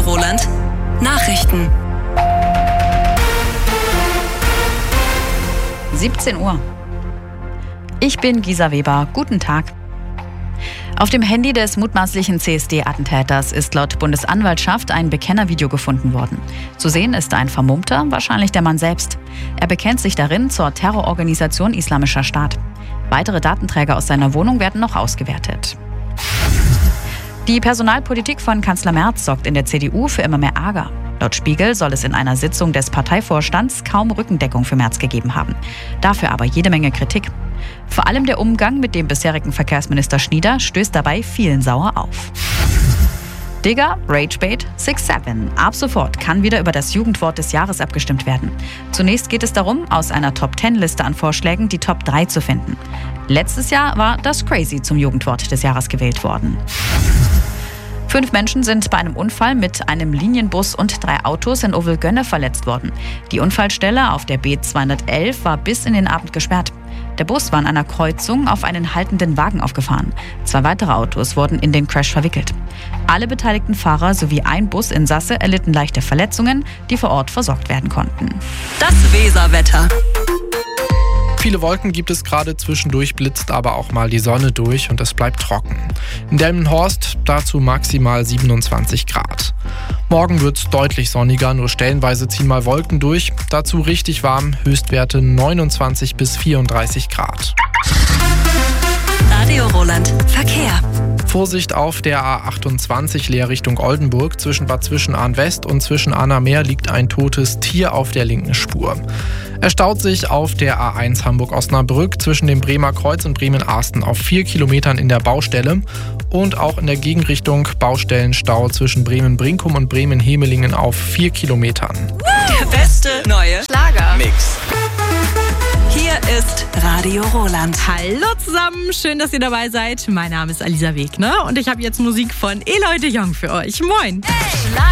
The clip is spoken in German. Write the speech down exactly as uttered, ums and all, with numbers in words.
Roland. Nachrichten. siebzehn Uhr. Ich bin Gisa Weber. Guten Tag. Auf dem Handy des mutmaßlichen C S D-Attentäters ist laut Bundesanwaltschaft ein Bekennervideo gefunden worden. Zu sehen ist ein Vermummter, wahrscheinlich der Mann selbst. Er bekennt sich darin zur Terrororganisation Islamischer Staat. Weitere Datenträger aus seiner Wohnung werden noch ausgewertet. Die Personalpolitik von Kanzler Merz sorgt in der C D U für immer mehr Ärger. Laut Spiegel soll es in einer Sitzung des Parteivorstands kaum Rückendeckung für Merz gegeben haben. Dafür aber jede Menge Kritik. Vor allem der Umgang mit dem bisherigen Verkehrsminister Schnieder stößt dabei vielen sauer auf. Digger, Ragebait, six seven. Ab sofort kann wieder über das Jugendwort des Jahres abgestimmt werden. Zunächst geht es darum, aus einer Top zehn Liste an Vorschlägen die Top drei zu finden. Letztes Jahr war das Crazy zum Jugendwort des Jahres gewählt worden. Fünf Menschen sind bei einem Unfall mit einem Linienbus und drei Autos in Ovelgönne verletzt worden. Die Unfallstelle auf der B zweihundertelf war bis in den Abend gesperrt. Der Bus war an einer Kreuzung auf einen haltenden Wagen aufgefahren. Zwei weitere Autos wurden in den Crash verwickelt. Alle beteiligten Fahrer sowie ein Businsasse erlitten leichte Verletzungen, die vor Ort versorgt werden konnten. Das Weserwetter. Viele Wolken gibt es gerade, zwischendurch blitzt aber auch mal die Sonne durch und es bleibt trocken. In Delmenhorst dazu maximal siebenundzwanzig Grad. Morgen wird es deutlich sonniger, nur stellenweise ziehen mal Wolken durch. Dazu richtig warm, Höchstwerte neunundzwanzig bis vierunddreißig Grad. Radio Roland. Verkehr. Vorsicht auf der A achtundzwanzig Leer Richtung Oldenburg. Zwischen Bad Zwischenahn West und Zwischenahner liegt ein totes Tier auf der linken Spur. Er staut sich auf der A eins Hamburg-Osnabrück zwischen dem Bremer Kreuz und Bremen-Arsten auf vier Kilometern in der Baustelle und auch in der Gegenrichtung Baustellenstau zwischen Bremen-Brinkum und Bremen-Hemelingen auf vier Kilometern. Der beste neue Schlager-Mix. Hier ist Radio Roland. Hallo zusammen, schön, dass ihr dabei seid. Mein Name ist Alisa Wegner und ich habe jetzt Musik von Eloy de Jong für euch. Moin! Hey,